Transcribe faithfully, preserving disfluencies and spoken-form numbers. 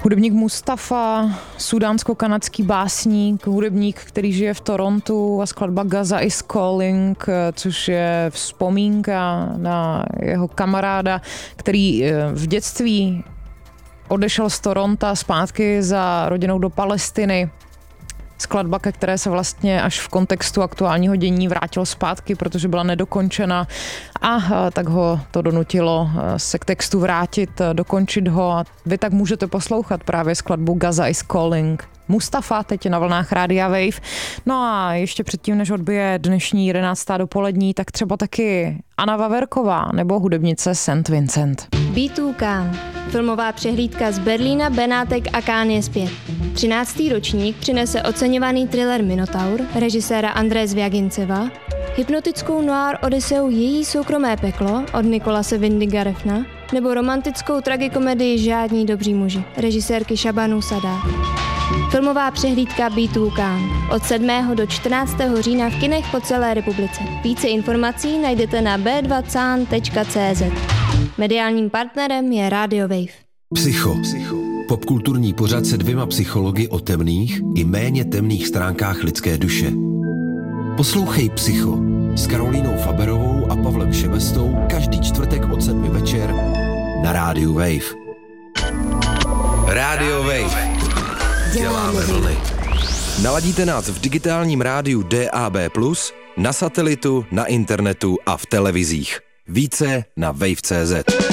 Hudebník Mustafa, sudánsko-kanadský básník, hudebník, který žije v Torontu, a skladba Gaza is Calling, což je vzpomínka na jeho kamaráda, který v dětství odešel z Toronta zpátky za rodinou do Palestiny. Skladba, ke které se vlastně až v kontextu aktuálního dění vrátil zpátky, protože byla nedokončena, a tak ho to donutilo se k textu vrátit, dokončit ho, a vy tak můžete poslouchat právě skladbu Gaza is Calling. Mustafa teď na vlnách Rádia Wave. No a ještě předtím, než odbije dnešní jedenáctá dopolední, tak třeba taky Anna Vaverková nebo hudebnice Saint Vincent. bé dva Cannes. Filmová přehlídka z Berlína, Benátek a Cannes je zpět. třináctý ročník přinese oceňovaný thriller Minotaur režiséra Andreje Zviaginceva, hypnotickou noir odiseu Její soukromé peklo od Nikolase Windiga Refna nebo romantickou tragikomedii Žádní dobří muži režisérky Shabanu Sada. Filmová přehlídka bé dva Cannes od sedmého do čtrnáctého října v kinech po celé republice. Více informací najdete na b dva can tečka cé zet. Mediálním partnerem je Radio Wave. Psycho. Popkulturní pořad se dvěma psychologi o temných i méně temných stránkách lidské duše. Poslouchej Psycho s Karolínou Faberovou a Pavlem Šebestou každý čtvrtek od sedmi večer na Rádiu Wave. Radio Wave. Děláme vlny. Naladíte nás v digitálním rádiu D A B plus, na satelitu, na internetu a v televizích. Více na wave tečka cé zet.